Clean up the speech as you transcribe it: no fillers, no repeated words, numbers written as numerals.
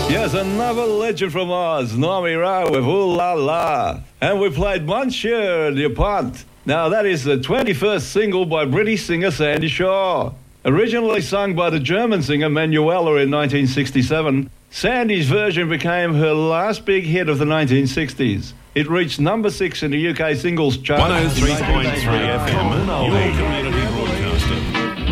Yes, another legend from Oz, Normie Rowe with Ooh La La. And we played Monsieur Dupont. Now, that is the 21st single by British singer Sandy Shaw. Originally sung by the German singer Manuela in 1967, Sandy's version became her last big hit of the 1960s. It reached number 6 in the UK singles chart. 103.3 FM.